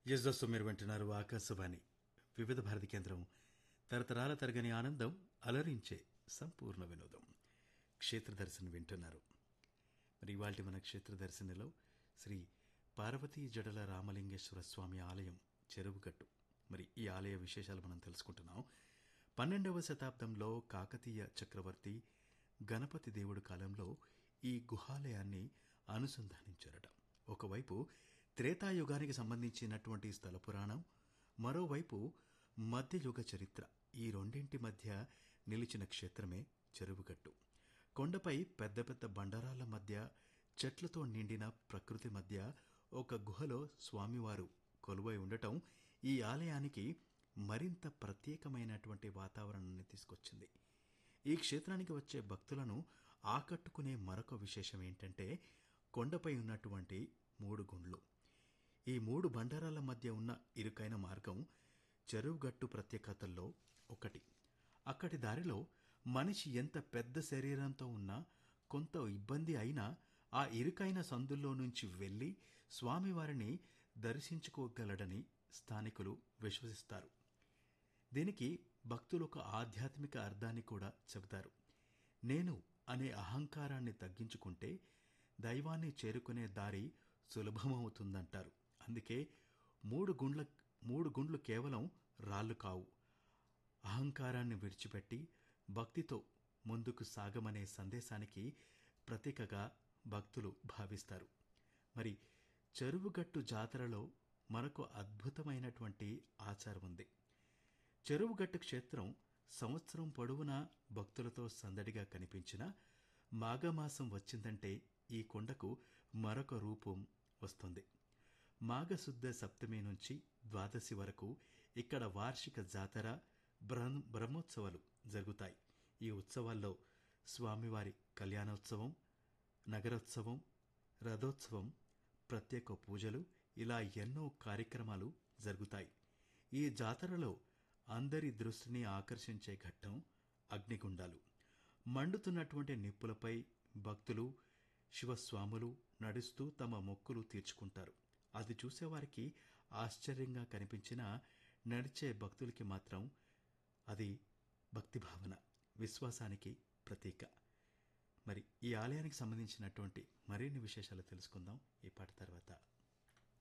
యజ్జస్సు మీరు వింటున్నారు ఆకాశవాణి వివిధ భారతి కేంద్రం తరతరాల తరగని ఆనందం అలరించే సంపూర్ణ వినోదం క్షేత్రదర్శన్ వింటున్నారు. మరి ఇవాళ మన క్షేత్రదర్శనిలో శ్రీ పార్వతీ జడల రామలింగేశ్వర స్వామి ఆలయం చెరువుగట్టు. మరి ఈ ఆలయ విశేషాలు మనం తెలుసుకుంటున్నాం. 12వ శతాబ్దంలో కాకతీయ చక్రవర్తి గణపతి దేవుడు కాలంలో ఈ గుహాలయాన్ని అనుసంధానించారట. ఒకవైపు త్రేతాయుగానికి సంబంధించినటువంటి స్థల పురాణం, మరోవైపు మధ్యయుగ చరిత్ర. ఈ రెండింటి మధ్య నిలిచిన క్షేత్రమే చెరువుగట్టు. కొండపై పెద్ద పెద్ద బండరాళ్ల మధ్య, చెట్లతో నిండిన ప్రకృతి మధ్య ఒక గుహలో స్వామివారు కొలువై ఉండటం ఈ ఆలయానికి మరింత ప్రత్యేకమైనటువంటి వాతావరణాన్ని తీసుకొచ్చింది. ఈ క్షేత్రానికి వచ్చే భక్తులను ఆకట్టుకునే మరొక విశేషం ఏంటంటే కొండపై ఉన్నటువంటి 3 గుండ్లు. ఈ 3 బండరాల మధ్య ఉన్న ఇరుకైన మార్గం చెరువుగట్టు ప్రత్యేకతల్లో ఒకటి. అక్కడి దారిలో మనిషి ఎంత పెద్ద శరీరంతో ఉన్నా కొంత ఇబ్బంది అయినా ఆ ఇరుకైన సందుల్లో నుంచి వెళ్లి స్వామివారిని దర్శించుకోగలడని స్థానికులు విశ్వసిస్తారు. దీనికి భక్తులు ఒక ఆధ్యాత్మిక అర్థాన్ని కూడా చెబుతారు. నేను అనే అహంకారాన్ని తగ్గించుకుంటే దైవాన్ని చేరుకునే దారి సులభమవుతుందంటారు. అందుకే 3 గుండ్లు కేవలం రాళ్లు కావు, అహంకారాన్ని విడిచిపెట్టి భక్తితో ముందుకు సాగమనే సందేశానికి ప్రతీకగా భక్తులు భావిస్తారు. మరి చెరువుగట్టు జాతరలో మరొక అద్భుతమైనటువంటి ఆచారం ఉంది. చెరువుగట్టు క్షేత్రం సంవత్సరం పొడవునా భక్తులతో సందడిగా కనిపించిన మాఘమాసం వచ్చిందంటే ఈ కొండకు మరొక రూపం వస్తుంది. మాఘశుద్ధ సప్తమి నుంచి ద్వాదశి వరకు ఇక్కడ వార్షిక జాతర, బ్రహ్మోత్సవాలు జరుగుతాయి. ఈ ఉత్సవాల్లో స్వామివారి కళ్యాణోత్సవం, నగరోత్సవం, రథోత్సవం, ప్రత్యేక పూజలు, ఇలా ఎన్నో కార్యక్రమాలు జరుగుతాయి. ఈ జాతరలో అందరి దృష్టిని ఆకర్షించే ఘట్టం అగ్నిగుండాలు. మండుతున్నటువంటి నిప్పులపై భక్తులు, శివస్వాములు నడుస్తూ తమ మొక్కులు తీర్చుకుంటారు. అది చూసేవారికి ఆశ్చర్యంగా కనిపించినా నడిచే భక్తులకి మాత్రం అది భక్తిభావన, విశ్వాసానికి ప్రతీక. మరి ఈ ఆలయానికి సంబంధించినటువంటి మరిన్ని విశేషాలు తెలుసుకుందాం ఈ పాట తర్వాత.